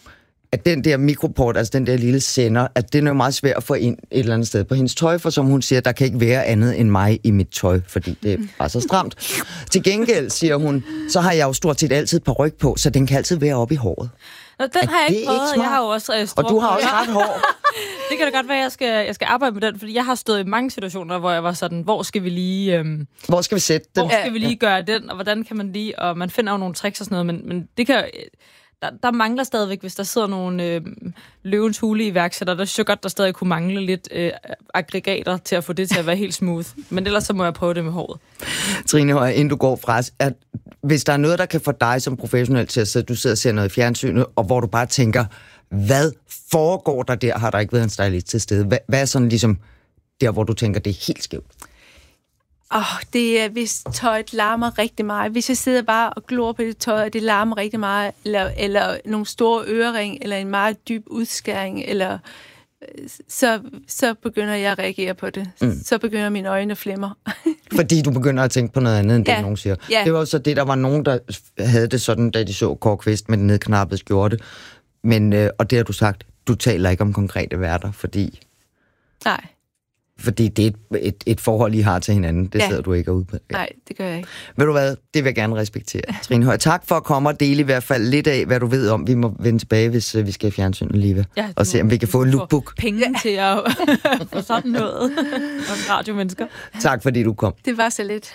at den der mikroport, altså den der lille sender, at det er meget svært at få ind et eller andet sted på hendes tøj, for som hun siger, der kan ikke være andet end mig i mit tøj, fordi det er bare så stramt. Til gengæld, siger hun, så har jeg jo stort set altid paryk på, så den kan altid være oppe i håret. Nå, den er har jeg ikke prøvet, ikke jeg har jo også øh, og du har også ret hår. Det kan da godt være, at jeg skal, jeg skal arbejde med den, fordi jeg har stået i mange situationer, hvor jeg var sådan, hvor skal vi lige... Øhm, hvor skal vi sætte den? Hvor skal vi lige gøre den, og hvordan kan man lige... Og man finder jo nogle tricks og sådan noget, men, men det kan... Der, der mangler stadigvæk, hvis der sidder nogle øh, løvens hule iværksættere, der synes jeg godt, der stadig kunne mangle lidt øh, aggregater til at få det til at være helt smooth. Men ellers så må jeg prøve det med håret. Trine Højer, inden du går fra os, at hvis der er noget, der kan få dig som professionel til at sidde, du sidder og ser noget i fjernsynet, og hvor du bare tænker, hvad foregår der der? Har der ikke været en stylist til stede? Hvad, hvad er sådan ligesom der, hvor du tænker, det er helt skævt? Åh, oh, det er, hvis tøjet larmer rigtig meget. Hvis jeg sidder bare og glor på det tøj, og det larmer rigtig meget, eller, eller nogle store ørering, eller en meget dyb udskæring, eller så, så begynder jeg at reagere på det. Mm. Så begynder mine øjne at flimre. Fordi du begynder at tænke på noget andet, end ja. det, nogen siger. Ja. Det var så det, der var nogen, der havde det sådan, da de så Kåre Kvist med den nedknappede skjorte. Men, øh, og det har du sagt, du taler ikke om konkrete værter, fordi... Nej. Fordi det er et, et, et forhold, I har til hinanden. Det ja. sidder du ikke ude på. Ja. Nej, det gør jeg ikke. Ved du hvad? Det vil jeg gerne respektere. Trine Højer, tak for at komme og dele i hvert fald lidt af, hvad du ved om. Vi må vende tilbage, hvis uh, vi skal i fjernsynet lige ja, og se, om vi kan få en lookbook. Penge ja. til at få sådan noget om radiomennesker. Tak fordi du kom. Det var så lidt.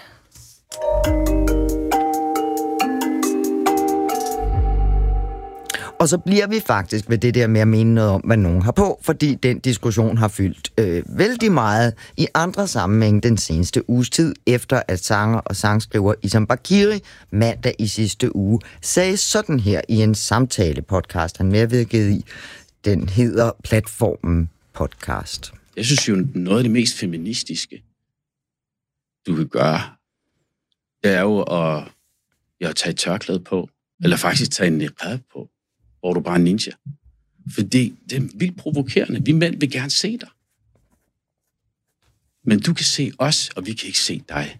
Og så bliver vi faktisk ved det der med at mene noget om, hvad nogen har på, fordi den diskussion har fyldt øh, vældig meget i andre sammenhæng den seneste uges tid, efter at sanger og sangskriver Isam Bakiri mandag i sidste uge sagde sådan her i en samtale-podcast, han medvirkede i. Den hedder Platformen Podcast. Jeg synes jo, noget af det mest feministiske, du kan gøre, det er jo at, ja, at tage et tørklæde på, eller faktisk tage en niqab på, hvor du bare er ninja. Fordi det er vildt provokerende. Vi mænd vil gerne se dig. Men du kan se os, og vi kan ikke se dig.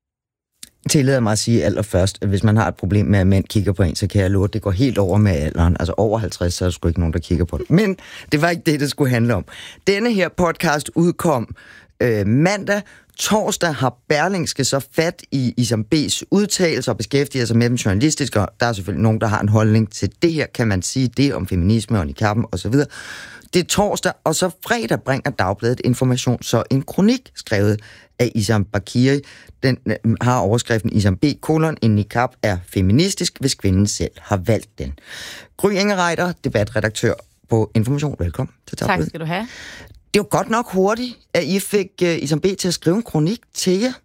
Tillader mig at sige allerførst, at hvis man har et problem med, at mænd kigger på en, så kan jeg love, at det går helt over med alderen. Altså over halvtreds, så er der sgu ikke nogen, der kigger på det. Men det var ikke det, det skulle handle om. Denne her podcast udkom øh, mandag. Torsdag har Berlingske så fat i Isam B's udtalelser og beskæftiger sig med dem journalistisk, og der er selvfølgelig nogen, der har en holdning til det her. Kan man sige det om feminisme og niqabben og så videre. Det er torsdag, og så fredag bringer Dagbladet Information så en kronik skrevet af Isam Bakiri. Den har overskriften Isam B. kolon, en niqab er feministisk, hvis kvinden selv har valgt den. Gry Ingereiter, debatredaktør på Information. Velkommen til Dagbladet. Tak skal du have. Det var godt nok hurtigt, at I fik uh, Isam B. til at skrive en kronik til jer.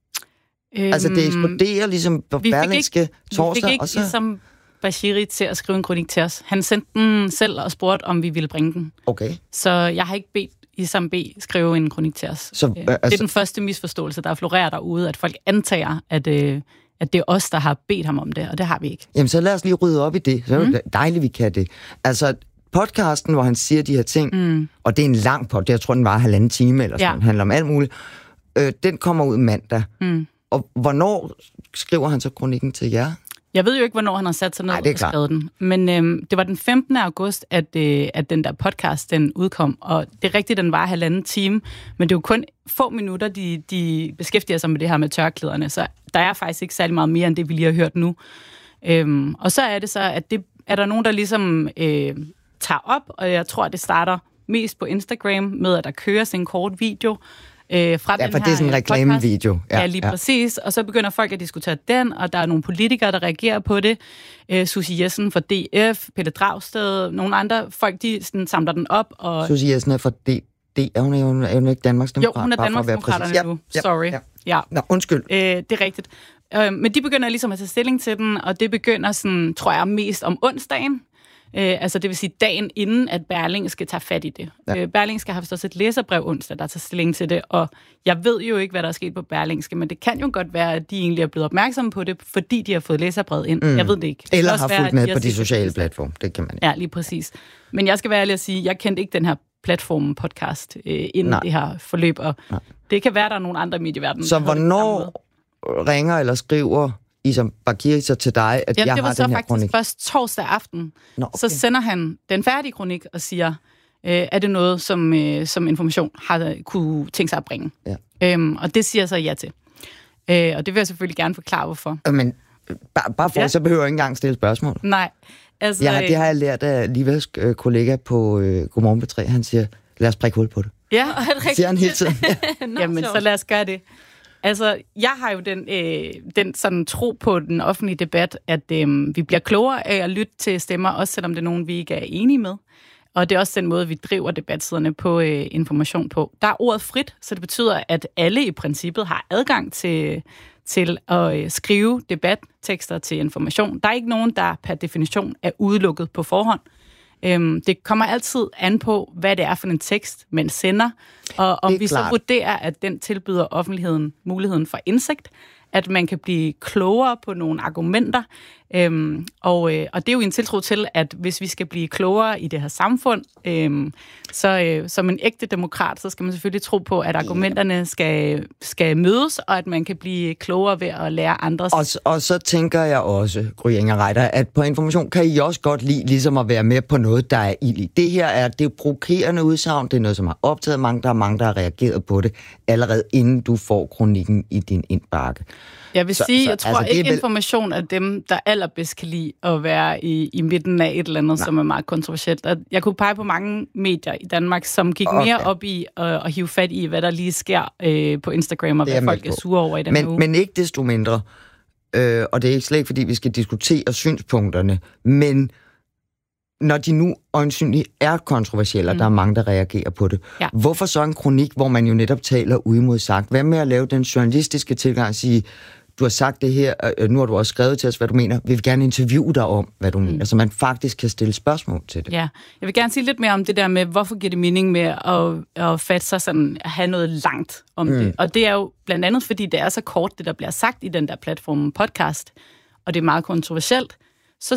Øhm, altså, det eksploderer ligesom på Berlingske torsdag. Vi fik ikke og så... Isam Bakiri til at skrive en kronik til os. Han sendte den selv og spurgte, om vi ville bringe den. Okay. Så jeg har ikke bedt Isam B. skrive en kronik til os. Så, øh, altså... Det er den første misforståelse, der florerer derude, at folk antager, at, øh, at det er os, der har bedt ham om det, og det har vi ikke. Jamen, så lad os lige rydde op i det. Så er det mm. dejligt, vi kan det. Altså... podcasten, hvor han siger de her ting, mm. og det er en lang podcast, jeg tror, den var halvanden time, eller sådan, ja. handler om alt muligt, øh, den kommer ud mandag. Mm. Og hvornår skriver han så kronikken til jer? Jeg ved jo ikke, hvornår han har sat sig ned og skrevet den, men øh, det var den femtende august, at, øh, at den der podcast, den udkom, og det er rigtigt, den var halvanden time, men det er jo kun få minutter, de, de beskæftiger sig med det her med tørklæderne, så der er faktisk ikke særlig meget mere, end det, vi lige har hørt nu. Øhm, og så er det så, at det er der nogen, der ligesom... Øh, tager op, og jeg tror, det starter mest på Instagram med, at der køres en kort video øh, fra ja, den for her det er sådan en reklamevideo. Ja, ja, lige ja. præcis. Og så begynder folk at diskutere den, og der er nogle politikere, der reagerer på det. Øh, Susie Jessen fra D F, Pelle Dragsted, nogle andre folk, de sådan, samler den op. Og... Susie Jessen er fra D F. Er hun, er hun, er hun ikke Danmarksdemokrat? Jo, hun er Danmarksdemokraterne ja, nu. Ja, Sorry. Ja. Ja. Nå, undskyld. Øh, det er rigtigt. Øh, men de begynder ligesom at tage stilling til den, og det begynder, sådan, tror jeg, mest om onsdagen. Øh, altså det vil sige dagen inden, at Berlingske tager fat i det. Ja. Øh, Berlingske har forstås et læserbrev onsdag, der tager stilling til det, og jeg ved jo ikke, hvad der er sket på Berlingske, men det kan jo godt være, at de egentlig er blevet opmærksomme på det, fordi de har fået læserbrevet ind. Mm. Jeg ved det ikke. Det Eller har fulgt med de på de sociale platforme. Det kan man ikke. Ja, lige præcis. Men jeg skal være ærlig at sige, jeg kendte ikke den her platformen-podcast øh, inden Nej. det her forløb, og Nej. det kan være, der er nogle andre medieverdenen. Så hvornår ringer eller skriver Isam Bakiri så til dig, at Jamen, jeg det var har så den her faktisk kronik? først torsdag aften. Nå, okay. Så sender han den færdige kronik og siger, øh, er det noget, som, øh, som Information har kunne tænke sig at bringe? Ja. Øhm, og det siger jeg så ja til. Øh, og det vil jeg selvfølgelig gerne forklare, hvorfor. Men bare, bare for, ja. så behøver jeg ikke engang stille spørgsmål. Nej. Altså, ja, det har jeg lært af Livas øh, kollega på øh, Godmorgen P tre. Han siger, lad os prikke hul på det. Ja, det siger han hele tiden. Nå, jamen, så lad os gøre det. Altså, jeg har jo den, øh, den sådan tro på den offentlige debat, at øh, vi bliver klogere af at lytte til stemmer, også selvom det er nogen, vi ikke er enige med. Og det er også den måde, vi driver debatsiderne på øh, Information på. Der er ordet frit, så det betyder, at alle i princippet har adgang til, til at øh, skrive debattekster til Information. Der er ikke nogen, der per definition er udelukket på forhånd. Øhm, det kommer altid an på, hvad det er for en tekst, man sender, og om vi klart. så vurderer, at den tilbyder offentligheden muligheden for indsigt, at man kan blive klogere på nogle argumenter, øhm, og, øh, og det er jo en tiltro til, at hvis vi skal blive klogere i det her samfund, øhm, så øh, som en ægte demokrat, så skal man selvfølgelig tro på, at argumenterne skal, skal mødes, og at man kan blive klogere ved at lære andres. Og, og så tænker jeg også, Gry Inger Reiter, at på Information kan I også godt lide ligesom at være med på noget, der er ild i. Det her er, det er provokerende udsagn, det er noget, som har optaget mange, der er mange, der har reageret på det, allerede inden du får kronikken i din indbakke. Jeg vil så, sige, så, jeg tror altså, ikke, vel... Information er dem, der allerbedst kan lide at være i, i midten af et eller andet, Nej. som er meget kontroversielt. Jeg kunne pege på mange medier i Danmark, som gik okay. mere op i at, at hive fat i, hvad der lige sker øh, på Instagram, og hvad folk er sure over i den men, uge. Men ikke desto mindre, øh, og det er slet ikke, fordi vi skal diskutere synspunkterne, men når de nu øjensynligt er kontroversielle, og mm. der er mange, der reagerer på det, ja. hvorfor så en kronik, hvor man jo netop taler uimodsagt? Hvad med at lave den journalistiske tilgang og sige, du har sagt det her, nu har du også skrevet til os, hvad du mener. Vi vil gerne interviewe dig om, hvad du mm. mener, så man faktisk kan stille spørgsmål til det. Ja, jeg vil gerne sige lidt mere om det der med, hvorfor giver det mening med at, at fatte sig sådan, at have noget langt om mm. det. Og det er jo blandt andet, fordi det er så kort, det der bliver sagt i den der platform podcast, og det er meget kontroversielt.